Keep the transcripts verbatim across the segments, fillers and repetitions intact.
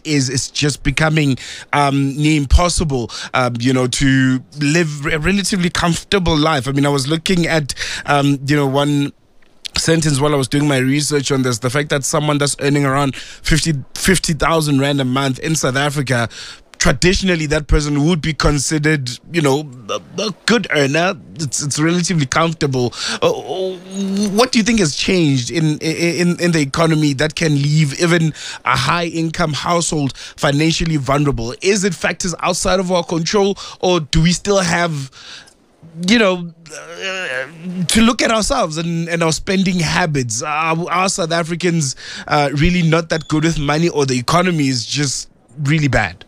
is, it's just becoming um, near impossible, um, you know, to live a relatively comfortable life. I mean, I was looking at, um, you know, one sentence while I was doing my research on this, the fact that someone that's earning around fifty thousand rand a month in South Africa, traditionally that person would be considered, you know, a, a good earner. It's, it's relatively comfortable. Uh, what do you think has changed in, in in the economy that can leave even a high income household financially vulnerable? Is it factors outside of our control, or do we still have, you know, uh, to look at ourselves and, and our spending habits? Are, are South Africans uh, really not that good with money, or the economy is just really bad?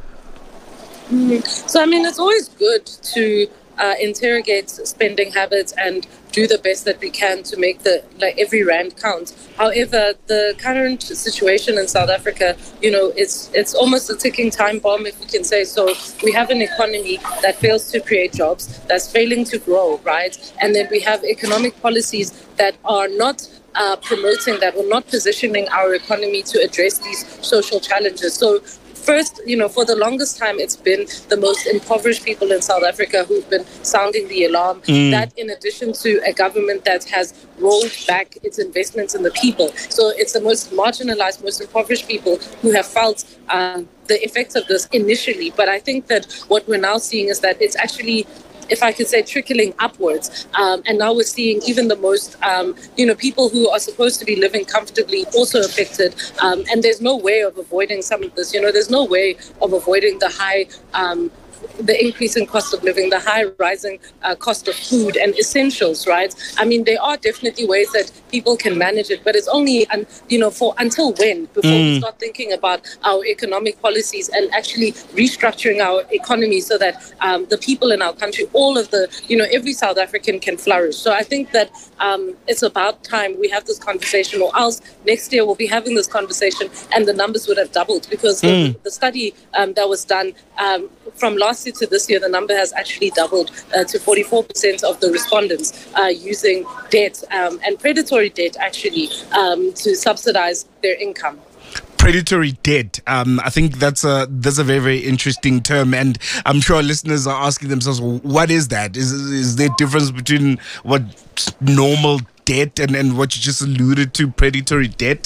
Mm. So, I mean, it's always good to uh, interrogate spending habits and do the best that we can to make the like every rand count. However, the current situation in South Africa, you know, it's it's almost a ticking time bomb, if we can say so. We have an economy that fails to create jobs, that's failing to grow, right? And then we have economic policies that are not uh, promoting, that are not positioning our economy to address these social challenges. So first, you know, for the longest time, it's been the most impoverished people in South Africa who've been sounding the alarm. Mm. That in addition to a government that has rolled back its investments in the people. So it's the most marginalized, most impoverished people who have felt um, the effects of this initially. But I think that what we're now seeing is that it's actually, if I could say, trickling upwards. Um, and now we're seeing even the most, um, you know, people who are supposed to be living comfortably also affected. Um, and there's no way of avoiding some of this. You know, there's no way of avoiding the high um the increasing cost of living, the high rising uh, cost of food and essentials, right? I mean, there are definitely ways that people can manage it, but it's only, um, you know, for until when before mm. we start thinking about our economic policies and actually restructuring our economy so that um, the people in our country, all of the, you know, every South African can flourish. So I think that um, it's about time we have this conversation, or else next year we'll be having this conversation and the numbers would have doubled, because mm. the, the study um, that was done um, from last year to this year, the number has actually doubled uh, to forty-four percent of the respondents uh, using debt um, and predatory debt actually um, to subsidize their income. Predatory debt. Um, I think that's a that's a very, very interesting term, and I'm sure listeners are asking themselves, well, what is that? Is is there a difference between what normal debt and, and what you just alluded to, predatory debt?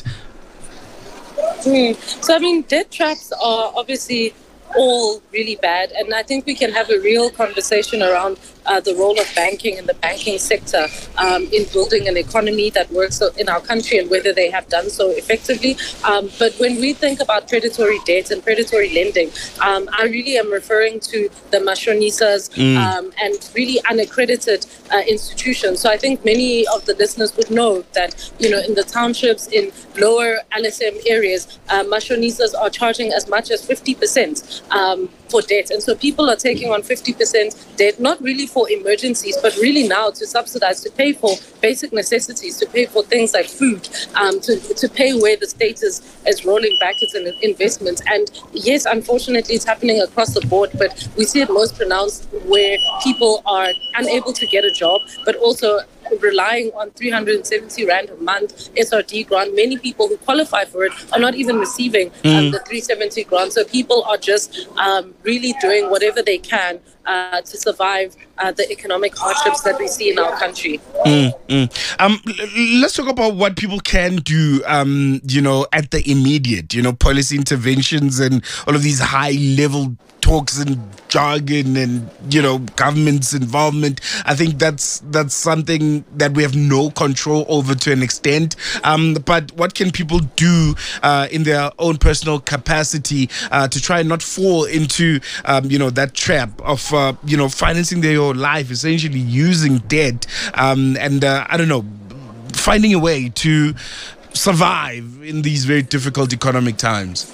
Mm. So, I mean, debt traps are obviously all really bad, and I think we can have a real conversation around uh, the role of banking and the banking sector um, in building an economy that works in our country and whether they have done so effectively. Um, but when we think about predatory debt and predatory lending, um, I really am referring to the mashonisas mm. um, and really unaccredited uh, institutions. So I think many of the listeners would know that, you know, in the townships, in lower L S M areas, uh, mashonisas are charging as much as fifty percent um, for debt. And so people are taking on fifty percent debt, not really for emergencies, but really now to subsidize, to pay for basic necessities, to pay for things like food, um, to, to pay where the state is, is rolling back its investments. And yes, unfortunately, it's happening across the board, but we see it most pronounced where people are unable to get a job, but also relying on three hundred seventy rand a month S R D grant. Many people who qualify for it are not even receiving um, mm. the three hundred seventy grant. So people are just um, really doing whatever they can uh, to survive uh, the economic hardships that we see in our country. Mm, mm. Um, l- let's talk about what people can do, um, you know, at the immediate, you know, policy interventions and all of these high-level talks and jargon and, you know, government's involvement. I think that's that's something that we have no control over to an extent. Um, but what can people do uh, in their own personal capacity uh, to try and not fall into, um, you know, that trap of, uh, you know, financing their own life, essentially using debt um, and, uh, I don't know, finding a way to survive in these very difficult economic times?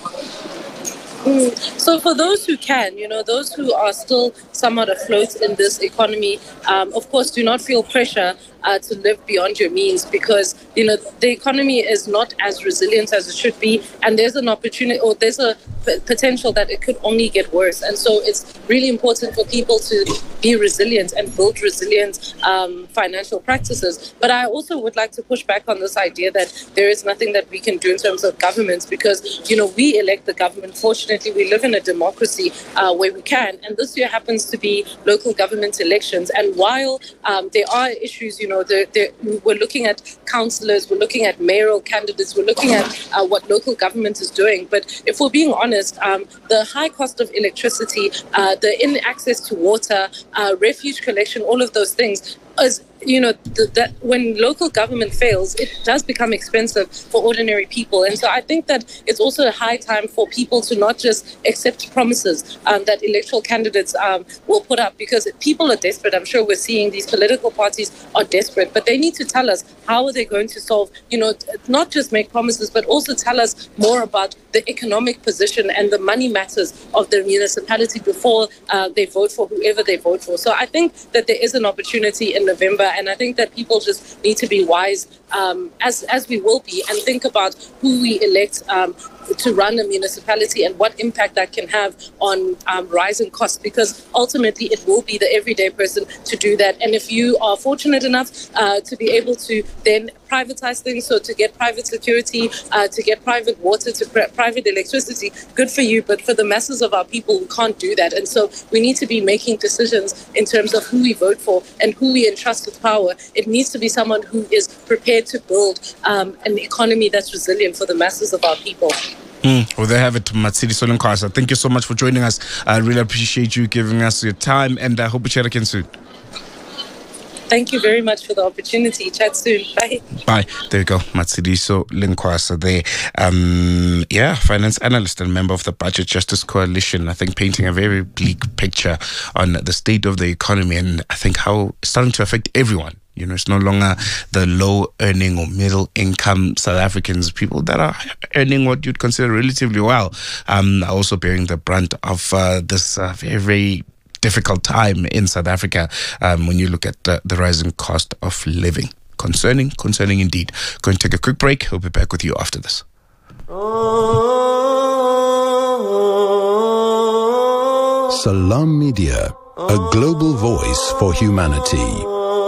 Mm. So for those who can, you know, those who are still somewhat afloat in this economy, um, of course, do not feel pressure uh, to live beyond your means, because, you know, the economy is not as resilient as it should be. And there's an opportunity, or there's a p- potential that it could only get worse. And so it's really important for people to be resilient and build resilient um, financial practices. But I also would like to push back on this idea that there is nothing that we can do in terms of governments, because, you know, we elect the government. Fortunately, we live in a democracy uh, where we can. And this year happens to be local government elections. And while um, there are issues, you know, they're, they're, we're looking at councillors, we're looking at mayoral candidates, we're looking at uh, what local government is doing. But if we're being honest, um, the high cost of electricity, uh, the in access to water, uh, refuge collection, all of those things, is, you know, th- that when local government fails, it does become expensive for ordinary people. And so I think that it's also a high time for people to not just accept promises um, that electoral candidates um, will put up, because people are desperate. I'm sure we're seeing these political parties are desperate, but they need to tell us how are they going to solve, you know, not just make promises, but also tell us more about the economic position and the money matters of the municipality before uh, they vote for whoever they vote for. So I think that there is an opportunity in November, and I think that people just need to be wise, um, as as we will be, and think about who we elect um, to run a municipality and what impact that can have on um, rising costs, because ultimately it will be the everyday person to do that. And if you are fortunate enough uh, to be able to then privatize things, so to get private security, uh, to get private water, to pr- private electricity, good for you. But for the masses of our people, we can't do that. And so we need to be making decisions in terms of who we vote for and who we entrust with power. It needs to be someone who is prepared to build um, an economy that's resilient for the masses of our people. Mm, well, there have it, Matshidiso Linkwasa. Thank you so much for joining us. I really appreciate you giving us your time, and I hope we chat again soon. Thank you very much for the opportunity. Chat soon. Bye. Bye. There you go. Matshidiso Linkwasa there. Um, yeah, finance analyst and member of the Budget Justice Coalition. I think painting a very bleak picture on the state of the economy, and I think how it's starting to affect everyone. You know, it's no longer the low earning or middle income South Africans, people that are earning what you'd consider relatively well, um, are also bearing the brunt of uh, this uh, very, very difficult time in South Africa um, when you look at uh, the rising cost of living. Concerning, concerning indeed. Going to take a quick break. We'll be back with you after this. Salam Media, a global voice for humanity.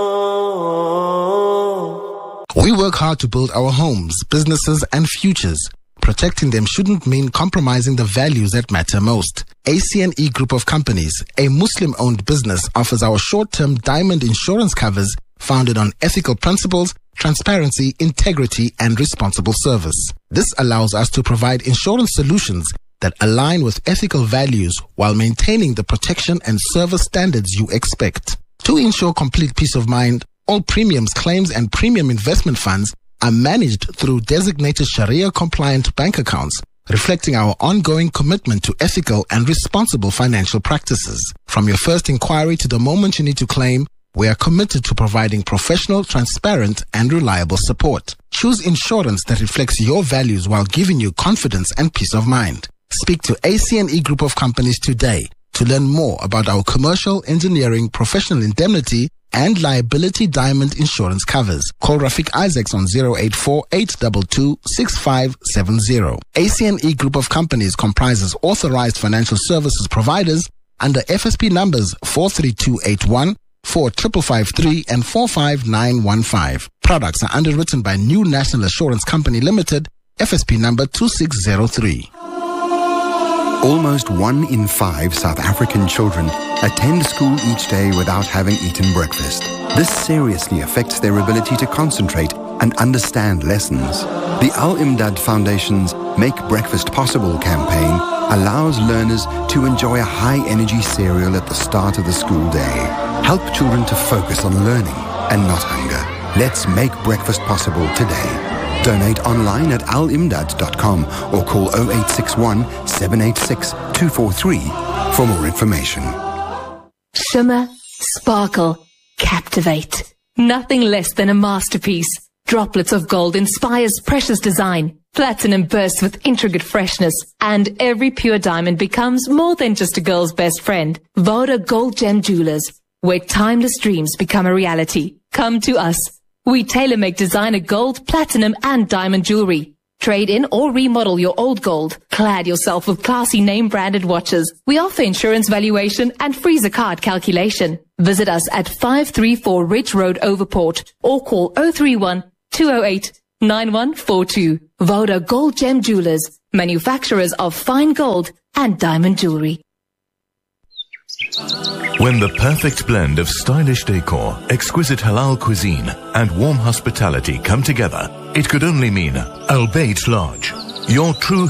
We work hard to build our homes, businesses, and futures. Protecting them shouldn't mean compromising the values that matter most. A C N E Group of Companies, a Muslim-owned business, offers our short-term diamond insurance covers founded on ethical principles, transparency, integrity, and responsible service. This allows us to provide insurance solutions that align with ethical values while maintaining the protection and service standards you expect. To ensure complete peace of mind, all premiums, claims, and premium investment funds are managed through designated Sharia-compliant bank accounts, reflecting our ongoing commitment to ethical and responsible financial practices. From your first inquiry to the moment you need to claim, we are committed to providing professional, transparent, and reliable support. Choose insurance that reflects your values while giving you confidence and peace of mind. Speak to A C N E Group of Companies today to learn more about our commercial, engineering, professional indemnity, and liability diamond insurance covers. Call Rafiq Isaacs on zero eight four, eight two two, six five seven zero. A C N E Group of Companies comprises authorized financial services providers under F S P numbers four three two eight one, four five five three, and four five nine one five. Products are underwritten by New National Assurance Company Limited, F S P number two six zero three. Almost one in five South African children attend school each day without having eaten breakfast. This seriously affects their ability to concentrate and understand lessons. The Al-Imdad Foundation's Make Breakfast Possible campaign allows learners to enjoy a high-energy cereal at the start of the school day. Help children to focus on learning and not hunger. Let's make breakfast possible today. Donate online at al imdad dot com or call zero eight six one, seven eight six, two four three for more information. Shimmer, sparkle, captivate. Nothing less than a masterpiece. Droplets of gold inspires precious design. Platinum bursts with intricate freshness. And every pure diamond becomes more than just a girl's best friend. Voda Gold Gem Jewelers, where timeless dreams become a reality. Come to us. We tailor-make designer gold, platinum, and diamond jewelry. Trade in or remodel your old gold. Clad yourself with classy name-branded watches. We offer insurance valuation and freezer card calculation. Visit us at five three four Ridge Road, Overport, or call zero three one, two zero eight, nine one four two. Voda Gold Gem Jewelers, manufacturers of fine gold and diamond jewelry. When the perfect blend of stylish decor, exquisite halal cuisine, and warm hospitality come together, it could only mean Al Bayt Lodge, your true